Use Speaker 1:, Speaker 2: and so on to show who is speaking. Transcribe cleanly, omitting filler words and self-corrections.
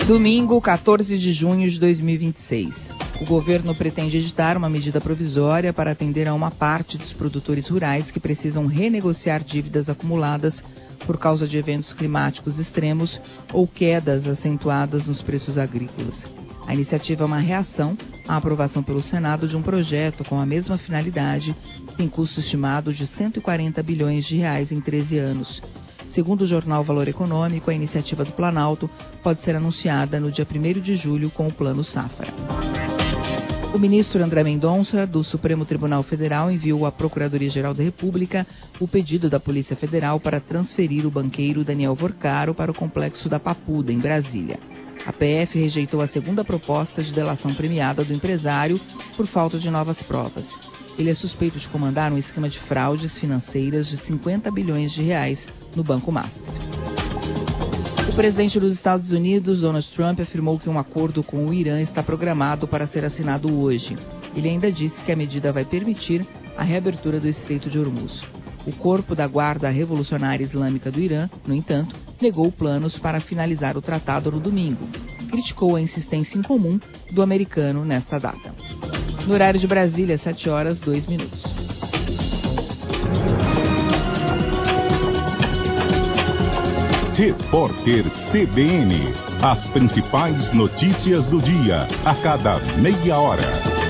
Speaker 1: Domingo, 14 de junho de 2026. O governo pretende editar uma medida provisória para atender a uma parte dos produtores rurais que precisam renegociar dívidas acumuladas por causa de eventos climáticos extremos ou quedas acentuadas nos preços agrícolas. A iniciativa é uma reação à aprovação pelo Senado de um projeto com a mesma finalidade, que tem custo estimado de 140 bilhões de reais em 13 anos. Segundo o jornal Valor Econômico, a iniciativa do Planalto pode ser anunciada no dia 1º de julho com o Plano Safra. O ministro André Mendonça, do Supremo Tribunal Federal, enviou à Procuradoria-Geral da República o pedido da Polícia Federal para transferir o banqueiro Daniel Vorcaro para o complexo da Papuda, em Brasília. A PF rejeitou a segunda proposta de delação premiada do empresário por falta de novas provas. Ele é suspeito de comandar um esquema de fraudes financeiras de 50 bilhões de reais no Banco Master. O presidente dos Estados Unidos, Donald Trump, afirmou que um acordo com o Irã está programado para ser assinado hoje. Ele ainda disse que a medida vai permitir a reabertura do Estreito de Hormuz. O corpo da Guarda Revolucionária Islâmica do Irã, no entanto, negou planos para finalizar o tratado no domingo. Criticou a insistência incomum do americano nesta data. No horário de Brasília, 7h02.
Speaker 2: Repórter CBN. As principais notícias do dia, a cada meia hora.